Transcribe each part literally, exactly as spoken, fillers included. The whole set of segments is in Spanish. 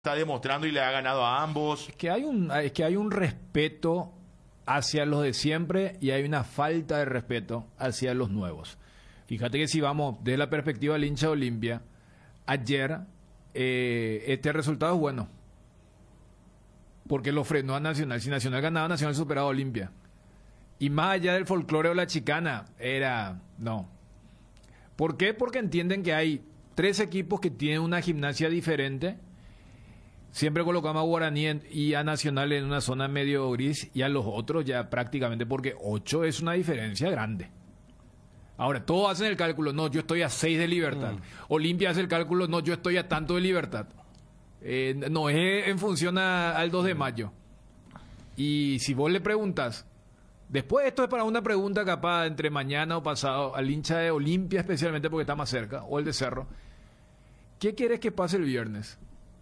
está demostrando y le ha ganado a ambos. Es que hay un, es que hay un respeto hacia los de siempre y hay una falta de respeto hacia los nuevos. Fíjate que si vamos desde la perspectiva del hincha de Olimpia, ayer eh, este resultado es bueno. Porque lo frenó a Nacional. Si Nacional ganaba, Nacional superaba a Olimpia. Y más allá del folclore o la chicana, era... no. ¿Por qué? Porque entienden que hay tres equipos que tienen una gimnasia diferente. Siempre colocamos a Guaraní en, y a Nacional en una zona medio gris y a los otros ya prácticamente, porque ocho es una diferencia grande. Ahora, todos hacen el cálculo, no, yo estoy a seis de Libertad. Mm. Olimpia hace el cálculo, no, yo estoy a tanto de Libertad. Eh, no es en función a, al dos de mayo. Y si vos le preguntas, después esto es para una pregunta capaz entre mañana o pasado al hincha de Olimpia, especialmente porque está más cerca, o el de Cerro, ¿qué quieres que pase el viernes?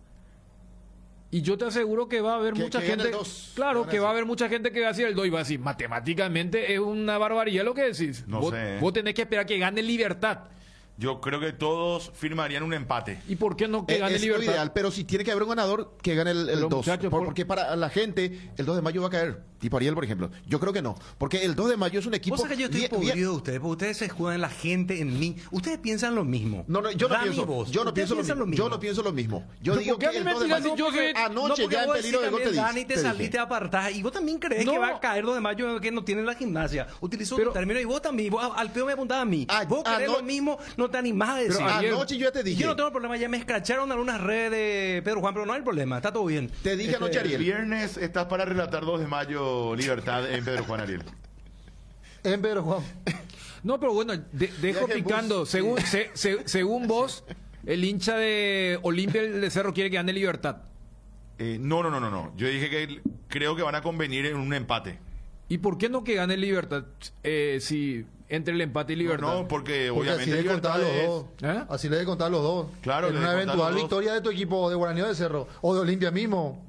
Y yo te aseguro que va a haber que, mucha que gente, claro, que va a haber mucha gente que va a decir el dos y va a decir, matemáticamente es una barbaridad lo que decís. No vos, sé. Vos tenés que esperar que gane Libertad. Yo creo que todos firmarían un empate. ¿Y por qué no que gane es Libertad? Lo ideal, pero si tiene que haber un ganador, que gane el dos. Por, por... Porque para la gente, el dos de mayo va a caer. Tipo Ariel, por ejemplo. Yo creo que no. Porque el dos de mayo es un equipo... ¿Vos sabés que yo estoy bien, podrido bien... de ustedes? Porque ustedes se escudan en la gente, en mí. Ustedes piensan lo mismo. No, no, yo no Dani pienso. Vos. Yo no pienso lo mismo. lo mismo. Yo no pienso lo mismo. Yo digo que el dos de mayo... Yo soy... Anoche no, ya en peligro de gol te Dani, te, te saliste a apartar. Y vos también crees no. que va a caer dos de mayo que no tiene la gimnasia. Utilizó pero... tu término y vos también. Vos, al peor me apuntaba a mí. Ah, vos ah, querés no... lo mismo, no te animás a decir. Pero anoche yo ya te dije. Yo no tengo problema, ya me escracharon algunas redes de Pedro Juan, pero no hay problema, está todo bien. Te dije este, anoche, Ariel. El viernes estás para relatar dos de mayo Libertad en Pedro Juan, Ariel. En Pedro Juan. No, pero bueno, de, dejo Deje picando. Bus, según, sí. se, se, según vos, el hincha de Olimpia de Cerro quiere que gane Libertad. Eh, no, no, no, no, no. Yo dije que creo que van a convenir en un empate. ¿Y por qué no que gane Libertad eh, si entre el empate y Libertad? No, no porque, porque obviamente así le Libertad contar es... los dos. ¿Eh? Así le debe contar los dos. Claro, en una eventual victoria de tu equipo de Guaraní o de Cerro o de Olimpia mismo.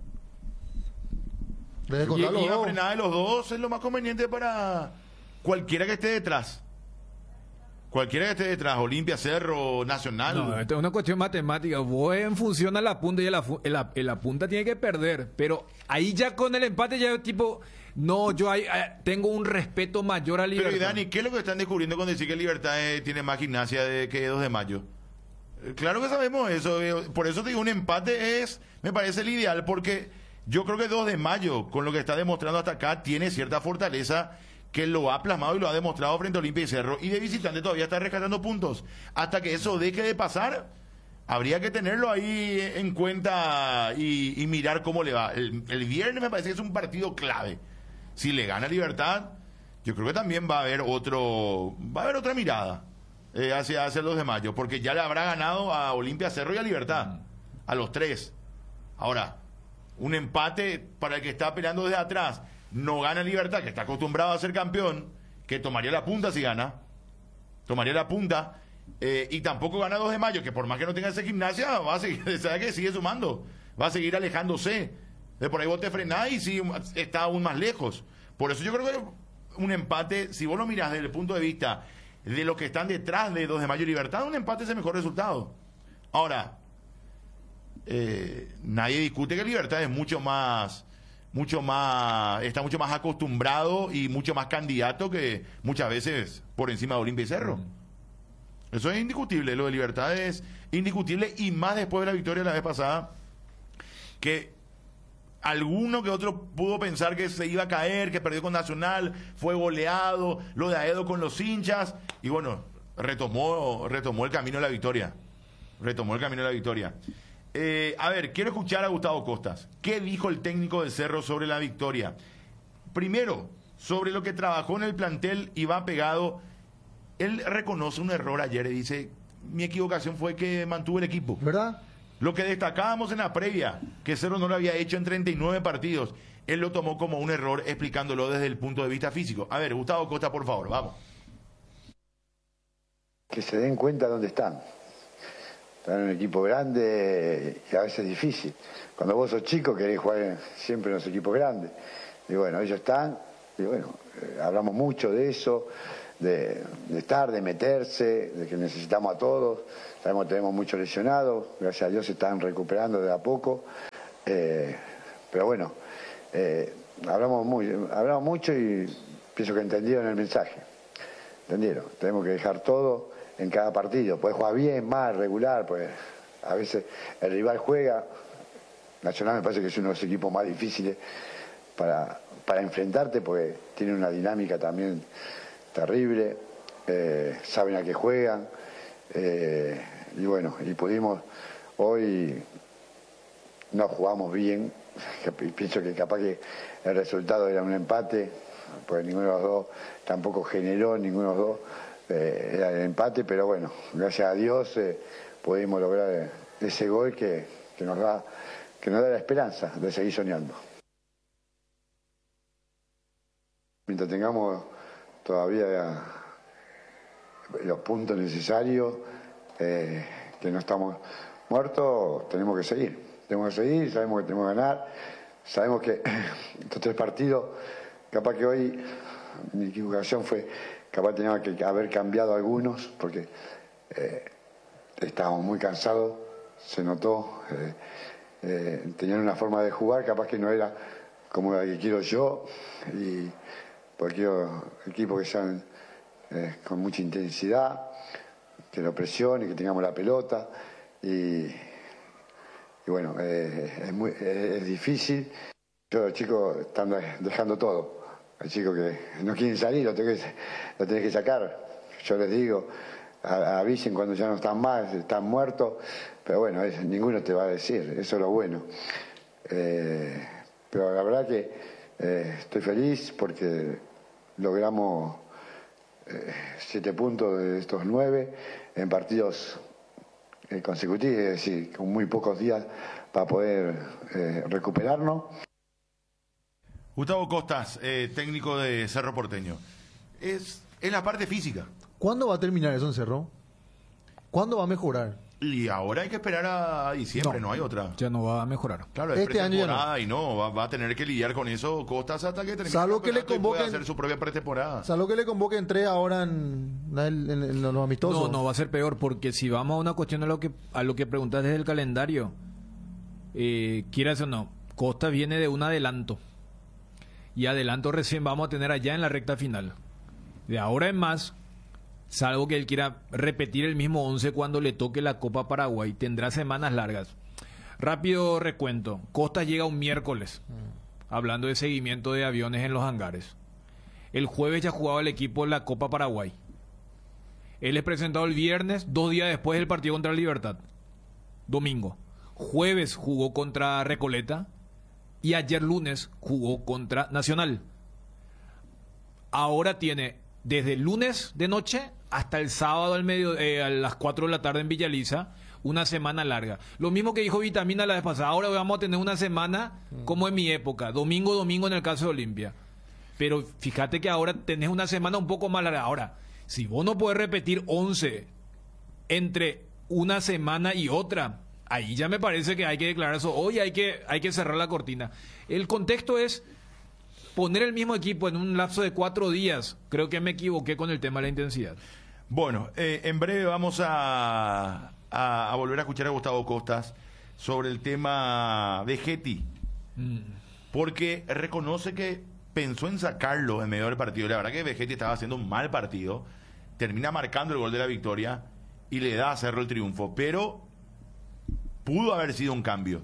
Debe contar y, los y dos. La frenada de los dos es lo más conveniente para cualquiera que esté detrás. Cualquiera que esté detrás, Olimpia, Cerro, Nacional. No, esto es una cuestión matemática. Vos en función a la punta y la, la, la punta tiene que perder. Pero ahí ya con el empate ya es tipo... No, yo hay, tengo un respeto mayor a Libertad. Pero y Dani, ¿qué es lo que están descubriendo con decir que Libertad eh, tiene más gimnasia de que dos de mayo? Eh, claro que sabemos eso. Eh, por eso te digo, un empate es, me parece el ideal, porque yo creo que dos de mayo, con lo que está demostrando hasta acá, tiene cierta fortaleza que lo ha plasmado y lo ha demostrado frente a Olimpia y Cerro. Y de visitante todavía está rescatando puntos. Hasta que eso deje de pasar, habría que tenerlo ahí en cuenta y, y mirar cómo le va. El, el viernes me parece que es un partido clave. Si le gana Libertad, yo creo que también va a haber otro, va a haber otra mirada eh, hacia, hacia el dos de mayo, porque ya le habrá ganado a Olimpia, Cerro y a Libertad, a los tres. Ahora, un empate para el que está peleando desde atrás, no gana Libertad, que está acostumbrado a ser campeón, que tomaría la punta si gana, tomaría la punta, eh, y tampoco gana dos de mayo, que por más que no tenga esa gimnasia, va a seguir, ¿sabe qué? Sigue sumando, va a seguir alejándose. De por ahí vos te frenás y sí, está aún más lejos. Por eso yo creo que un empate, si vos lo mirás desde el punto de vista de los que están detrás de dos de mayo y Libertad, un empate es el mejor resultado. Ahora, eh, nadie discute que Libertad es mucho más, mucho más, está mucho más acostumbrado y mucho más candidato que muchas veces por encima de Olimpia y Cerro. Mm. Eso es indiscutible, lo de Libertad es indiscutible, y más después de la victoria la vez pasada, que alguno que otro pudo pensar que se iba a caer, que perdió con Nacional, fue goleado, lo de Aedo con los hinchas, y bueno, retomó, retomó el camino de la victoria. Retomó el camino de la victoria. Eh, a ver, quiero escuchar a Gustavo Costas. ¿Qué dijo el técnico del Cerro sobre la victoria? Primero, sobre lo que trabajó en el plantel y va pegado. Él reconoce un error ayer y dice, mi equivocación fue que mantuvo el equipo. ¿Verdad? Lo que destacábamos en la previa, que Cerro no lo había hecho en treinta y nueve partidos, él lo tomó como un error explicándolo desde el punto de vista físico. A ver, Gustavo Costa, por favor, vamos. Que se den cuenta dónde están. Están en un equipo grande y a veces es difícil. Cuando vos sos chico querés jugar siempre en los equipos grandes. Y bueno, ellos están, y bueno, eh, hablamos mucho de eso. de, de estar, de meterse, de que necesitamos a todos. Sabemos que tenemos muchos lesionados, gracias a Dios se están recuperando de a poco. Eh, pero bueno, eh, hablamos, muy, hablamos mucho y pienso que entendieron el mensaje. ¿Entendieron? Tenemos que dejar todo en cada partido. Puede jugar bien, mal, regular, pues a veces el rival juega. Nacional me parece que es uno de los equipos más difíciles para, para enfrentarte, porque tiene una dinámica también terrible, eh, saben a qué juegan, eh, y bueno, y pudimos, hoy no jugamos bien, pienso que capaz que el resultado era un empate, porque ninguno de los dos tampoco generó, ninguno de los dos eh, era el empate, pero bueno, gracias a Dios eh, pudimos lograr ese gol que, que nos da que nos da la esperanza de seguir soñando. Mientras tengamos todavía los puntos necesarios, eh, que no estamos muertos, tenemos que seguir. Tenemos que seguir, sabemos que tenemos que ganar, sabemos que estos tres partidos, capaz que hoy mi equivocación fue, capaz teníamos que haber cambiado algunos, porque eh, estábamos muy cansados, se notó. Eh, Eh, tenían una forma de jugar, capaz que no era como la que quiero yo, y porque quiero equipos que sean eh, con mucha intensidad, que lo presionen, que tengamos la pelota, y, y bueno, eh, es, muy, eh, es difícil. Yo, los chicos están dejando todo, hay chicos que no quieren salir, lo tenés que, lo tenés que sacar, yo les digo, avisen cuando ya no están más, están muertos, pero bueno, es, ninguno te va a decir, eso es lo bueno. Eh, pero la verdad que eh, estoy feliz porque logramos eh, siete puntos de estos nueve en partidos eh, consecutivos, es decir, con muy pocos días para poder eh, recuperarnos. Gustavo Costas, eh, técnico de Cerro Porteño. Es, es la parte física. ¿Cuándo va a terminar eso en Cerro? ¿Cuándo va a mejorar? Y ahora hay que esperar a diciembre, no, no hay otra. Ya no va a mejorar. Claro, es este año ya no. Y no, va, va a tener que lidiar con eso Costas hasta que termine. Salvo que le convoquen, hacer su propia pretemporada. Salvo que le convoquen tres ahora en, en, en, en los amistosos. No, no, va a ser peor, porque si vamos a una cuestión a lo que a lo que preguntas desde el calendario, eh, quieras o no, Costas viene de un adelanto. Y adelanto recién vamos a tener allá en la recta final. De ahora en más, salvo que él quiera repetir el mismo once cuando le toque la Copa Paraguay, tendrá semanas largas. Rápido recuento. Costas llega un miércoles, mm. hablando de seguimiento de aviones en los hangares. El jueves ya jugaba el equipo en la Copa Paraguay. Él es presentado el viernes, dos días después del partido contra Libertad. Domingo. Jueves jugó contra Recoleta y ayer lunes jugó contra Nacional. Ahora tiene desde el lunes de noche hasta el sábado al medio, eh, a las cuatro de la tarde en Villaliza, una semana larga. Lo mismo que dijo Vitamina la vez pasada. Ahora vamos a tener una semana como en mi época, domingo, domingo en el caso de Olimpia. Pero fíjate que ahora tenés una semana un poco más larga. Ahora, si vos no podés repetir once entre una semana y otra, ahí ya me parece que hay que declarar eso. Hoy hay que, hay que cerrar la cortina. El contexto es poner el mismo equipo en un lapso de cuatro días. Creo que me equivoqué con el tema de la intensidad. Bueno, eh, en breve vamos a, a, a volver a escuchar a Gustavo Costas sobre el tema de Getty. Mm. Porque reconoce que pensó en sacarlo en medio del partido. La verdad que Vegetti estaba haciendo un mal partido. Termina marcando el gol de la victoria y le da a Cerro el triunfo. Pero pudo haber sido un cambio.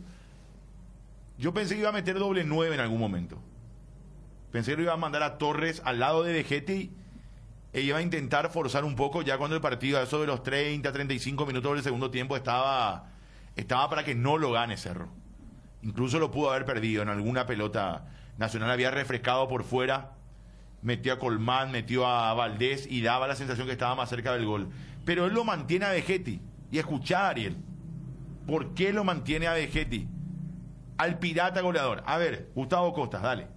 Yo pensé que iba a meter doble nueve en algún momento. Pensé que lo iba a mandar a Torres al lado de Vegetti e iba a intentar forzar un poco ya cuando el partido, a eso de los treinta, treinta y cinco minutos del segundo tiempo, estaba, estaba para que no lo gane Cerro. Incluso lo pudo haber perdido en alguna pelota. Nacional había refrescado por fuera, metió a Colmán, metió a Valdés y daba la sensación que estaba más cerca del gol. Pero él lo mantiene a Vegetti. Y escuchá, Ariel, ¿por qué lo mantiene a Vegetti? Al pirata goleador. A ver, Gustavo Costas, dale.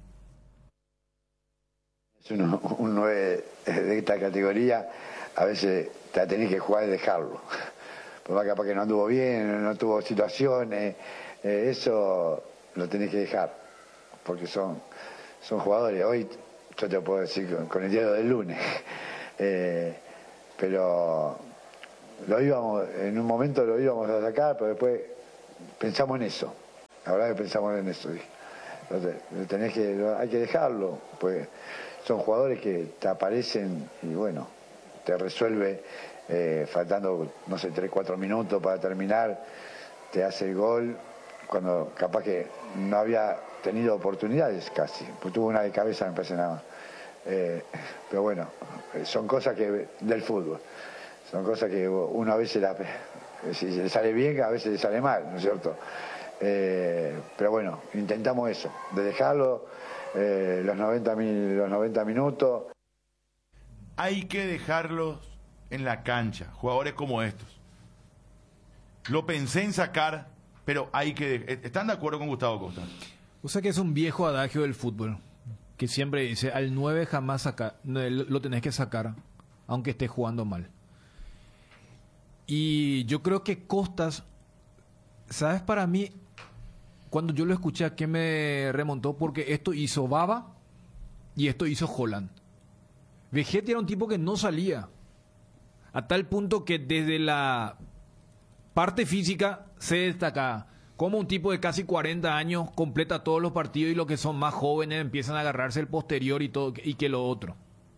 Es uno, un nueve de esta categoría, a veces te la tenés que jugar y dejarlo. Porque capaz que no anduvo bien, no tuvo situaciones, eh, eso lo tenés que dejar, porque son, son jugadores. Hoy yo te puedo decir con, con el diario del lunes, Eh, pero lo íbamos, en un momento lo íbamos a sacar, pero después pensamos en eso. La verdad que pensamos en eso. Entonces, tenés que, hay que dejarlo, pues son jugadores que te aparecen y bueno, te resuelve eh, faltando, no sé, tres, cuatro minutos para terminar, te hace el gol, cuando capaz que no había tenido oportunidades casi, pues tuvo una de cabeza, me parece nada más. Eh, pero bueno, son cosas que del fútbol, son cosas que uno a veces, la, si le sale bien, a veces le sale mal, ¿no es cierto? Eh, pero bueno, intentamos eso, de dejarlo eh, los noventa, los noventa minutos. Hay que dejarlos en la cancha, jugadores como estos. Lo pensé en sacar, pero hay que... ¿Están de acuerdo con Gustavo Costa? O sea que es un viejo adagio del fútbol, que siempre dice, al nueve jamás saca, lo tenés que sacar, aunque esté jugando mal. Y yo creo que Costas, ¿sabes? Para mí, cuando yo lo escuché, ¿a qué me remontó? Porque esto hizo Baba y esto hizo Holland. Vegetti era un tipo que no salía, a tal punto que desde la parte física se destacaba. Como un tipo de casi cuarenta años completa todos los partidos y los que son más jóvenes empiezan a agarrarse el posterior y todo, y que lo otro.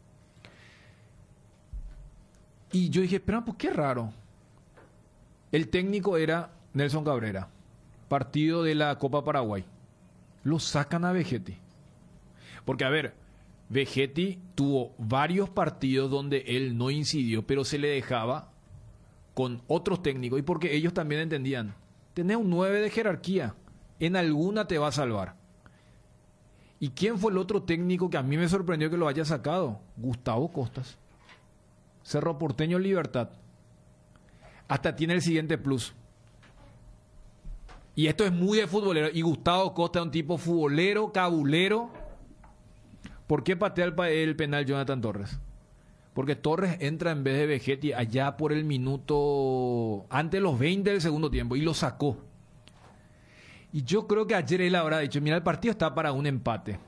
Y yo dije, espera, pues qué raro. El técnico era Nelson Cabrera, partido de la Copa Paraguay. Lo sacan a Vegetti. Porque, a ver, Vegetti tuvo varios partidos donde él no incidió, pero se le dejaba con otros técnicos. Y porque ellos también entendían, tenés un nueve de jerarquía, en alguna te va a salvar. ¿Y quién fue el otro técnico que a mí me sorprendió que lo haya sacado? Gustavo Costas. Cerro Porteño Libertad. Hasta tiene el siguiente plus. Y esto es muy de futbolero. Y Gustavo Costa es un tipo futbolero, cabulero. ¿Por qué patea el, el penal Jonathan Torres? Porque Torres entra en vez de Vegetti allá por el minuto... antes de los veinte del segundo tiempo. Y lo sacó. Y yo creo que ayer él habrá dicho, mira, el partido está para un empate.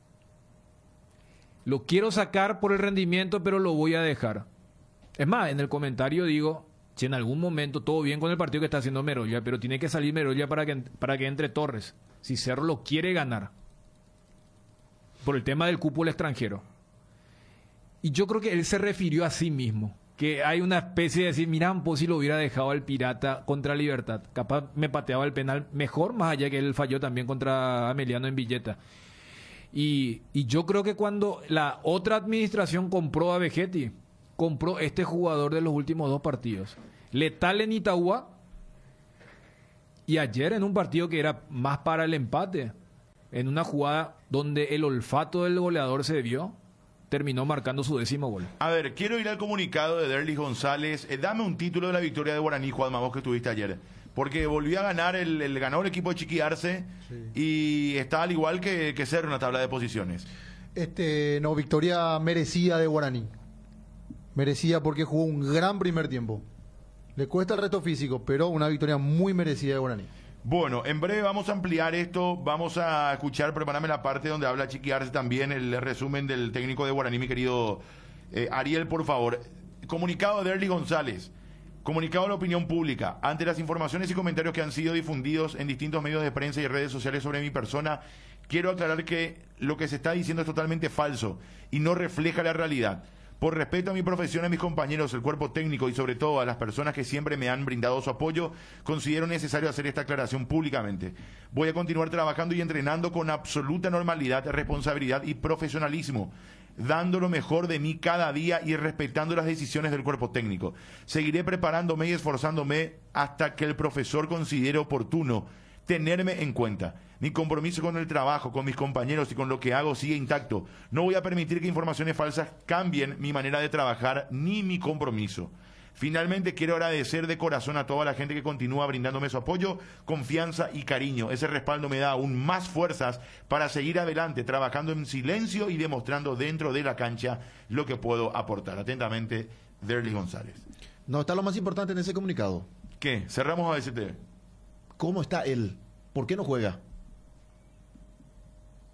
Lo quiero sacar por el rendimiento, pero lo voy a dejar. Es más, en el comentario digo, si en algún momento todo bien con el partido que está haciendo Merolla, pero tiene que salir Merolla para que, para que entre Torres. Si Cerro lo quiere ganar. Por el tema del cupo al extranjero. Y yo creo que él se refirió a sí mismo. Que hay una especie de decir, mira, pues si lo hubiera dejado al Pirata contra Libertad. Capaz me pateaba el penal mejor, más allá que él falló también contra Ameliano en Villeta. Y, y yo creo que cuando la otra administración compró a Vegetti, compró este jugador de los últimos dos partidos. Letal en Itagua. Y ayer en un partido que era más para el empate. En una jugada donde el olfato del goleador se vio, terminó marcando su décimo gol. A ver, quiero ir al comunicado de Derlis González. Eh, dame un título de la victoria de Guaraní, Juanma, vos que estuviste ayer. Porque volvió a ganar, el, el ganó el equipo de Chiqui Arce, sí. Y está al igual que, que Cerro en la tabla de posiciones. Este, no, victoria merecida de Guaraní. Merecida porque jugó un gran primer tiempo. Le cuesta el resto físico, pero una victoria muy merecida de Guaraní. Bueno, en breve vamos a ampliar esto, vamos a escuchar, prepárame la parte donde habla Chiqui Arce también, el resumen del técnico de Guaraní, mi querido eh, Ariel, por favor. Comunicado de Derlis González, comunicado a la opinión pública, ante las informaciones y comentarios que han sido difundidos en distintos medios de prensa y redes sociales sobre mi persona, quiero aclarar que lo que se está diciendo es totalmente falso y no refleja la realidad. Por respeto a mi profesión, a mis compañeros, el cuerpo técnico y sobre todo a las personas que siempre me han brindado su apoyo, considero necesario hacer esta aclaración públicamente. Voy a continuar trabajando y entrenando con absoluta normalidad, responsabilidad y profesionalismo, dando lo mejor de mí cada día y respetando las decisiones del cuerpo técnico. Seguiré preparándome y esforzándome hasta que el profesor considere oportuno tenerme en cuenta. Mi compromiso con el trabajo, con mis compañeros y con lo que hago sigue intacto. No voy a permitir que informaciones falsas cambien mi manera de trabajar ni mi compromiso. Finalmente, quiero agradecer de corazón a toda la gente que continúa brindándome su apoyo, confianza y cariño. Ese respaldo me da aún más fuerzas para seguir adelante, trabajando en silencio y demostrando dentro de la cancha lo que puedo aportar. Atentamente, Derlis González. No está lo más importante en ese comunicado. ¿Qué? Cerramos a B C T. ¿Cómo está él? ¿Por qué no juega?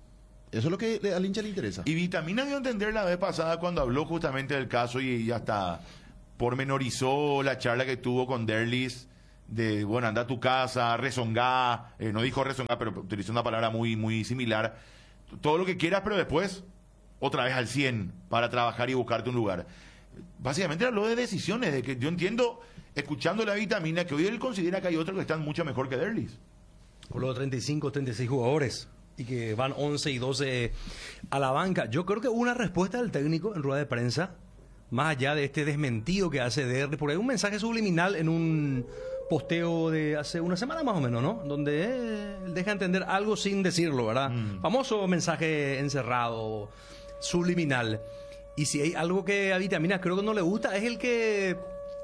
Eso es lo que le- al hincha le interesa. Y Vitamina dio a entender la vez pasada cuando habló justamente del caso y, y hasta pormenorizó la charla que tuvo con Derlis de, bueno, anda a tu casa, rezongá, eh, no dijo rezongá, pero utilizó una palabra muy, muy similar. Todo lo que quieras, pero después, otra vez al cien para trabajar y buscarte un lugar. Básicamente habló de decisiones, de que yo entiendo, escuchando la Vitamina, que hoy él considera que hay otros que están mucho mejor que Derlis. Habló de treinta y cinco, treinta y seis jugadores y que van once y doce a la banca. Yo creo que hubo una respuesta del técnico en rueda de prensa, más allá de este desmentido que hace D R, porque hay un mensaje subliminal en un posteo de hace una semana más o menos, ¿no? Donde eh, él deja entender algo sin decirlo, ¿verdad? Mm. Famoso mensaje encerrado, subliminal. Y si hay algo que a Vitamina creo que no le gusta, es el que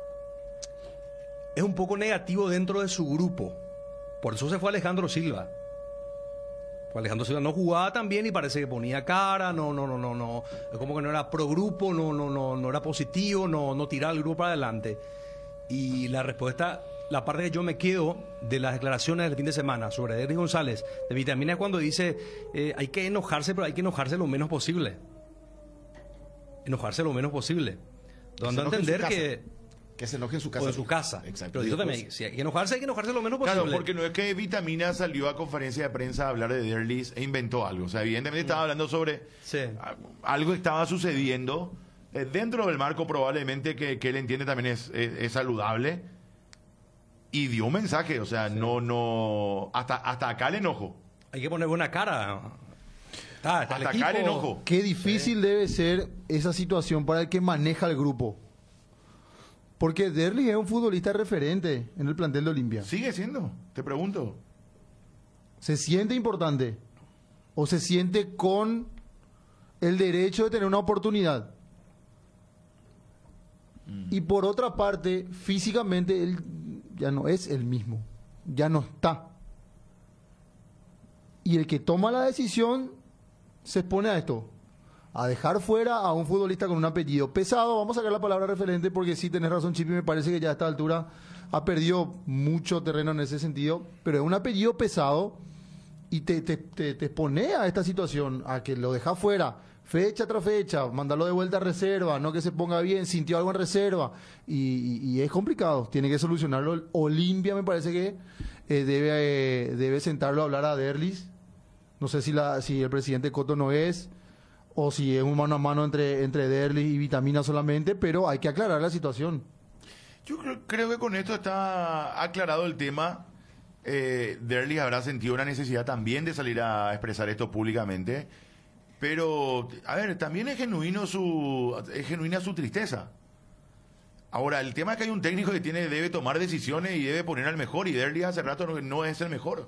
es un poco negativo dentro de su grupo. Por eso se fue Alejandro Silva. Pues Alejandro Silva no jugaba tan bien y parece que ponía cara, no, no, no, no, no, es como que no era pro grupo, no, no, no, no era positivo, no, no tiraba el grupo para adelante. Y la respuesta, la parte que yo me quedo de las declaraciones del fin de semana sobre Derlis González de Vitamina es cuando dice eh, hay que enojarse, pero hay que enojarse lo menos posible. Enojarse lo menos posible. Dando a enoje en su entender casa. que Que se enoje en su casa. o en su casa. Exacto. Pero digo también, si hay que enojarse, hay que enojarse lo menos posible. Claro, porque no es que Vitamina salió a conferencia de prensa a hablar de Derlis e inventó algo. O sea, evidentemente estaba hablando sobre Sí. a- algo que estaba sucediendo eh, dentro del marco probablemente que, que él entiende también es, es, es saludable. Y dio un mensaje, o sea, no, no... Hasta, hasta acá el enojo. Hay que poner buena cara. Está, está el Hasta acá el equipo. enojo. Qué difícil debe ser esa situación para el que maneja el grupo. Porque Derlis es un futbolista referente en el plantel de Olimpia. Sigue siendo, te pregunto. ¿Se siente importante? ¿O se siente con el derecho de tener una oportunidad? Y por otra parte, físicamente él ya no es el mismo. Ya no está. Y el que toma la decisión se expone a esto. A dejar fuera a un futbolista con un apellido pesado. Vamos a sacar la palabra referente porque sí, tenés razón, Chipi, me parece que ya a esta altura ha perdido mucho terreno en ese sentido. Pero es un apellido pesado y te, te, te, te expone a esta situación, a que lo deja fuera fecha tras fecha, mandarlo de vuelta a reserva, no que se ponga bien, sintió algo en reserva. Y, y- y es complicado, tiene que solucionarlo. Olimpia me parece que eh, debe, eh, debe sentarlo a hablar a Derlis. No sé si, la, si el presidente Coto no es, o si es un mano a mano entre, entre Derlis y Vitamina solamente, pero hay que aclarar la situación. Yo creo, creo que con esto está aclarado el tema. Eh, Derlis habrá sentido una necesidad también de salir a expresar esto públicamente. Pero, a ver, también es genuino su, es genuina su tristeza. Ahora, el tema es que hay un técnico que tiene, debe tomar decisiones y debe poner al mejor, y Derlis hace rato no, no es el mejor.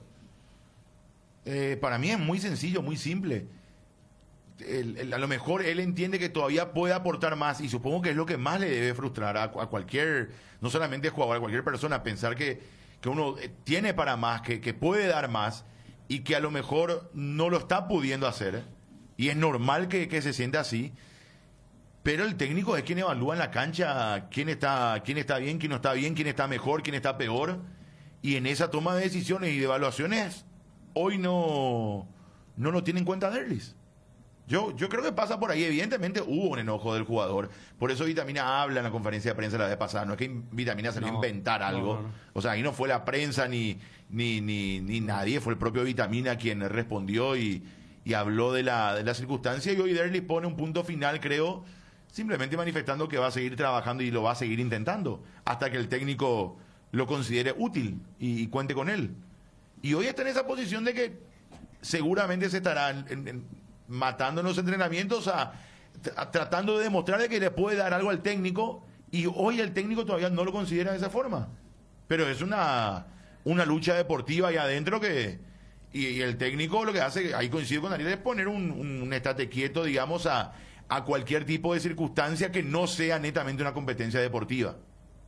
Eh, para mí es muy sencillo, muy simple. El- el- a lo mejor él entiende que todavía puede aportar más, y supongo que es lo que más le debe frustrar a, a cualquier, no solamente jugador, a cualquier persona, pensar que, que uno eh, tiene para más, que, que puede dar más, y que a lo mejor no lo está pudiendo hacer. Y es normal que, que se sienta así. Pero el técnico es quien evalúa en la cancha quién está, quién está bien, quién no está bien, quién está mejor, quién está peor. Y en esa toma de decisiones y de evaluaciones, hoy no, no lo tiene en cuenta Derlis. Yo, yo creo que pasa por ahí. Evidentemente hubo un enojo del jugador. Por eso Vitamina habla en la conferencia de prensa la vez pasada. No es que Vitamina salió No, a inventar algo. no, no. O sea, ahí no fue la prensa ni, ni, ni, ni nadie. Fue el propio Vitamina quien respondió y, y habló de la, de la circunstancia. Y hoy Derlis pone un punto final, creo, simplemente manifestando que va a seguir trabajando y lo va a seguir intentando hasta que el técnico lo considere útil y, y cuente con él. Y hoy está en esa posición de que seguramente se estará en- en- matando en los entrenamientos, a, a- tratando de demostrar de que le puede dar algo al técnico, y hoy el técnico todavía no lo considera de esa forma. Pero es una, una lucha deportiva ahí adentro que... Y, y el técnico lo que hace, ahí coincido con Daniel, es poner un, un, un estate quieto, digamos, a, a cualquier tipo de circunstancia que no sea netamente una competencia deportiva.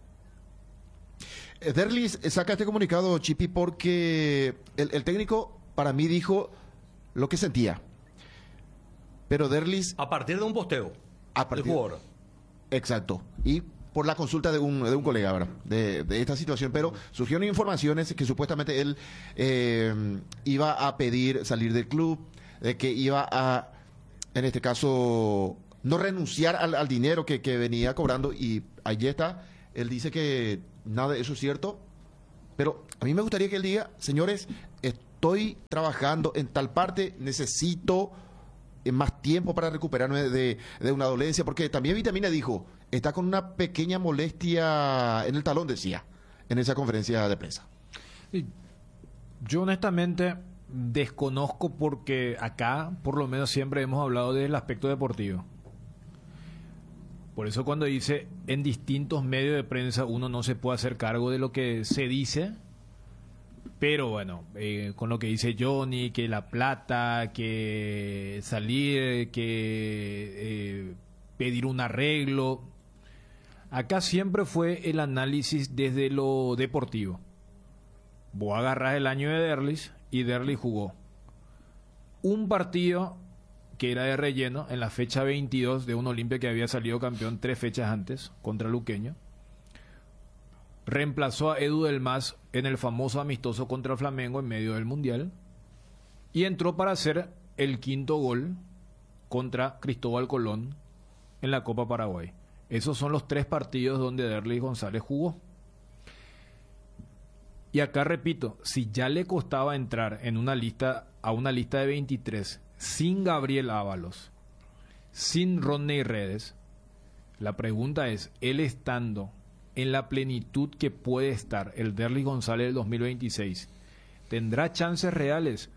Eh, Derlis eh, saca este comunicado, Chipi, porque el, el técnico para mí dijo lo que sentía. Pero Derlis, A partir de un posteo A partir- del jugador. exacto, y por la consulta de un, de un colega, ¿verdad? De, de esta situación, pero surgieron informaciones que supuestamente él eh, iba a pedir salir del club, de que iba a, en este caso, no renunciar al, al dinero que, que venía cobrando, y allí está, él dice que nada de eso es cierto, pero a mí me gustaría que él diga, señores, estoy trabajando en tal parte, necesito eh, más tiempo para recuperarme de, de una dolencia, porque también Vitamina dijo, está con una pequeña molestia en el talón, decía, en esa conferencia de prensa. Y yo honestamente desconozco, porque acá por lo menos siempre hemos hablado del aspecto deportivo. Por eso cuando dice en distintos medios de prensa uno no se puede hacer cargo de lo que se dice, pero bueno, eh, con lo que dice Johnny, que la plata, que salir, que eh, pedir un arreglo, acá siempre fue el análisis desde lo deportivo. Vos agarrás el año de Derlis y Derlis jugó un partido que era de relleno en la fecha veintidós de un Olimpia que había salido campeón tres fechas antes contra Luqueño. Reemplazó a Edu Del Mas en el famoso amistoso contra Flamengo en medio del Mundial y entró para hacer el quinto gol contra Cristóbal Colón en la Copa Paraguay. Esos son los tres partidos donde Derlis González jugó. Y acá repito, si ya le costaba entrar en una lista a una lista de veintitrés sin Gabriel Ábalos, sin Rodney Redes, la pregunta es, él estando en la plenitud que puede estar el Derlis González del dos mil veintiséis, ¿tendrá chances reales?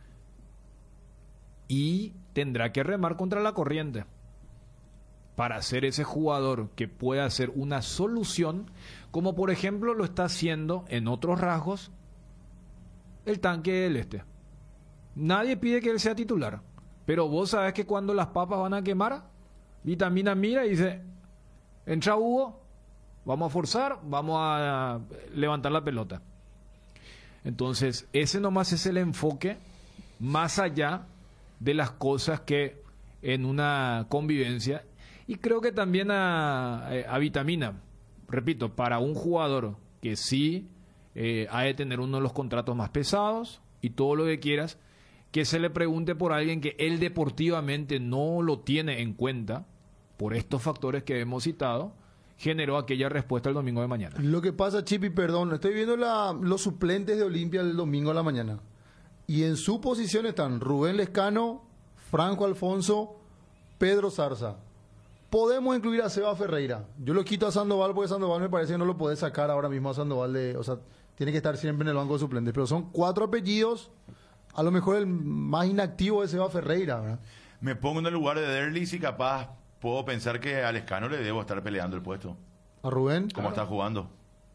Y tendrá que remar contra la corriente para ser ese jugador que pueda hacer una solución, como por ejemplo lo está haciendo en otros rasgos el Tanque del Este. Nadie pide que él sea titular, pero vos sabés que cuando las papas van a quemar, Vitamina mira y dice, entra Hugo, vamos a forzar, vamos a levantar la pelota. Entonces, ese nomás es el enfoque más allá de las cosas que en una convivencia. Y creo que también a, a Vitamina, repito, para un jugador que sí eh, ha de tener uno de los contratos más pesados y todo lo que quieras, que se le pregunte por alguien que él deportivamente no lo tiene en cuenta, por estos factores que hemos citado, generó aquella respuesta el domingo de mañana. Lo que pasa, Chipi, perdón, estoy viendo la, los suplentes de Olimpia el domingo a la mañana. Y en su posición están Rubén Lescano, Franco Alfonso, Pedro Zarza. Podemos incluir a Seba Ferreira. Yo lo quito a Sandoval porque Sandoval me parece que no lo puede sacar ahora mismo a Sandoval. De, o sea, tiene que estar siempre en el banco de suplentes. Pero son cuatro apellidos. A lo mejor el más inactivo es Seba Ferreira, ¿verdad? Me pongo en el lugar de Derlis y capaz puedo pensar que a Lescano le debo estar peleando el puesto. A Rubén. ¿Cómo está jugando?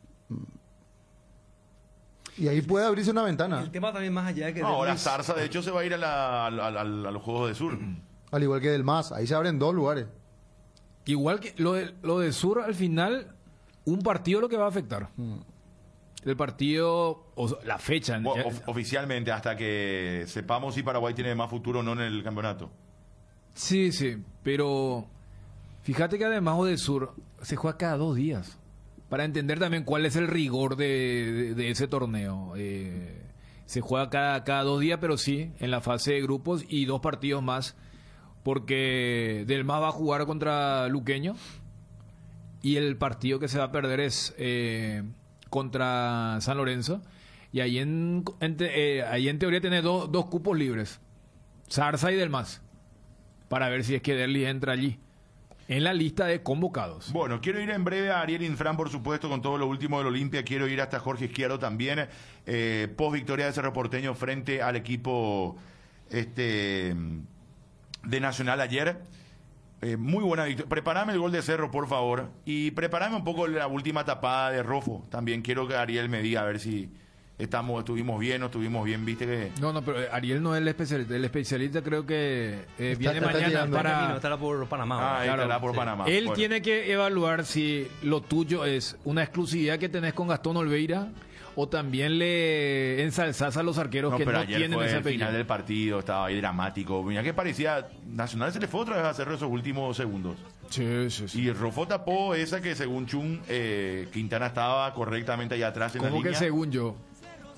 Y ahí puede abrirse una ventana. El tema también más allá de que... No, ahora Derlis- Zarza, de hecho, se va a ir a, la- a, la- a la- a los Juegos de Sur. Al igual que del MAS. Ahí se abren dos lugares. Igual que lo de, lo de Sur, al final, un partido lo que va a afectar. El partido, o la fecha. Bueno, ya- of- oficialmente, hasta que sepamos si Paraguay tiene más futuro o no en el campeonato. Sí, sí, pero fíjate que además de Sur se juega cada dos días. Para entender también cuál es el rigor de, de- de ese torneo. Eh, se juega cada, cada dos días, pero sí, en la fase de grupos y dos partidos más. Porque Del Mas va a jugar contra Luqueño y el partido que se va a perder es eh, contra San Lorenzo. Y ahí en, en te- eh, ahí en teoría tiene do- dos cupos libres, Zarza y Del Mas, para ver si es que Derlis entra allí en la lista de convocados. Bueno, quiero ir en breve a Ariel Infran, por supuesto, con todo lo último del Olimpia. Quiero ir hasta Jorge Izquierdo también. Eh, post victoria de Cerro Porteño frente al equipo este de Nacional ayer. Eh, muy buena victoria. Preparame el gol de Cerro, por favor. Y preparame un poco la última tapada de Rofo. También quiero que Ariel me diga a ver si estamos, estuvimos bien o estuvimos bien. Viste que. No, no, pero Ariel no es el especialista. El especialista creo que eh, Está- viene está mañana llegando. para... Camino, estará por Panamá. Ah, ahí claro. estará por Panamá. Él Bueno. tiene que evaluar si lo tuyo es una exclusividad que tenés con Gastón Olveira o también le ensalzás a los arqueros No, que pero no ayer tienen fue ese el final apellido. del partido, estaba ahí dramático. Mira que parecía. Nacional se le fue otra vez a Cerro esos últimos segundos. Sí, sí, sí. Y Rofo tapó esa que según Chun, eh, Quintana estaba correctamente allá atrás en la Como que línea. según yo,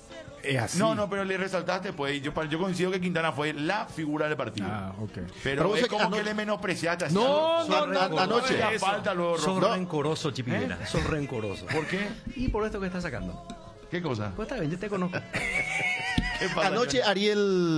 es así. No, no, pero le resaltaste, pues. Yo, yo coincido que Quintana fue la figura del partido. Ah, ok. Pero, Pero vos es sé que como ano- que le menospreciaste. así. No, Algo- no, Son- no, a- no, Anoche. no, La eso. falta, luego, Sos Ro- rencoroso, Chipivela. Sos rencoroso. ¿Por qué? Y por esto que estás sacando. ¿Qué cosa? Pues está bien, yo te conozco. ¿Qué pasa, Anoche Johnny? Ariel